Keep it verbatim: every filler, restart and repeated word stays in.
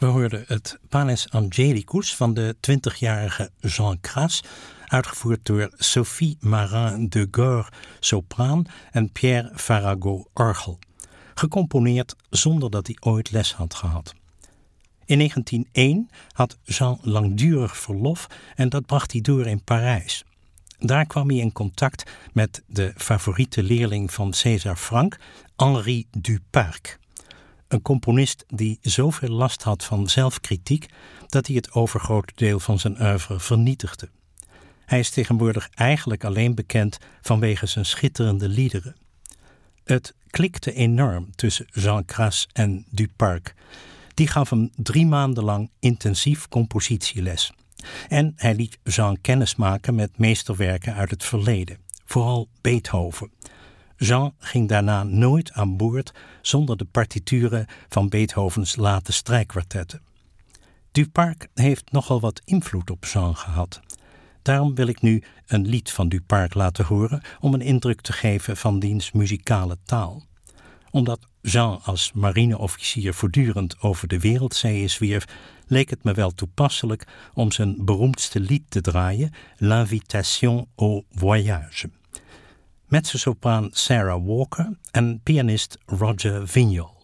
We hoorden het Panis Angelicus van de twintigjarige Jean Cras, uitgevoerd door Sophie Marin de Gore, sopraan, en Pierre Farago, orgel. Gecomponeerd zonder dat hij ooit les had gehad. In negentien één had Jean langdurig verlof en dat bracht hij door in Parijs. Daar kwam hij in contact met de favoriete leerling van César Franck, Henri Duparc. Een componist die zoveel last had van zelfkritiek dat hij het overgrote deel van zijn oeuvre vernietigde. Hij is tegenwoordig eigenlijk alleen bekend vanwege zijn schitterende liederen. Het klikte enorm tussen Jean Cras en Duparc. Die gaf hem drie maanden lang intensief compositieles. En hij liet Jean kennismaken met meesterwerken uit het verleden, vooral Beethoven. Jean ging daarna nooit aan boord zonder de partituren van Beethovens late strijkkwartetten. Duparc heeft nogal wat invloed op Jean gehad. Daarom wil ik nu een lied van Duparc laten horen om een indruk te geven van diens muzikale taal. Omdat Jean als marineofficier voortdurend over de wereldzeeën zwierf, leek het me wel toepasselijk om zijn beroemdste lied te draaien, L'Invitation au Voyage. Mezzosopraan Sarah Walker en pianist Roger Vignal.